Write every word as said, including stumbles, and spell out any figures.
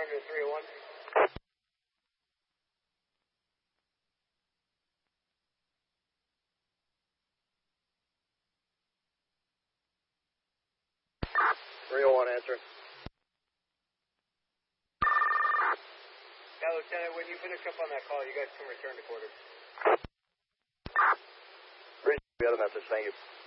under three oh one. three oh one answering. Yeah, Lieutenant, when you finish up on that call, you guys can return to quarters. Appreciate the other message, thank you.